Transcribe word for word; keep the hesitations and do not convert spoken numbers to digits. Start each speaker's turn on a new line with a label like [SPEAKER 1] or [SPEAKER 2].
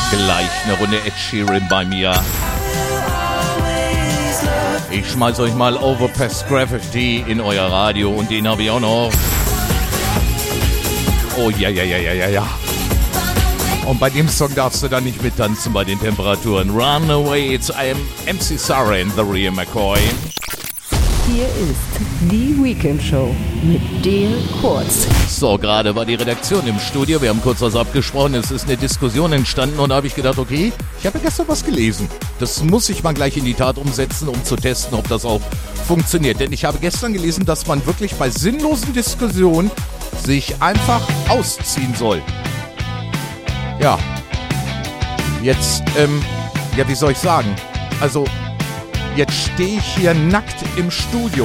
[SPEAKER 1] Gleich eine Runde Ed Sheeran bei mir. Ich schmeiß euch mal Overpass Graffiti in euer Radio und den habe ich auch noch. Oh ja, ja, ja, ja, ja, ja. Und bei dem Song darfst du dann nicht mittanzen bei den Temperaturen. Runaway, it's M C Sarah and the Real McCoy.
[SPEAKER 2] Hier ist die Weekend Show mit Dale Kurz.
[SPEAKER 1] So, gerade war die Redaktion im Studio. Wir haben kurz was abgesprochen. Es ist eine Diskussion entstanden und da habe ich gedacht, okay, ich habe gestern was gelesen. Das muss ich mal gleich in die Tat umsetzen, um zu testen, ob das auch funktioniert. Denn ich habe gestern gelesen, dass man wirklich bei sinnlosen Diskussionen sich einfach ausziehen soll. Ja, jetzt, ähm, ja, wie soll ich sagen? Also, jetzt stehe ich hier nackt im Studio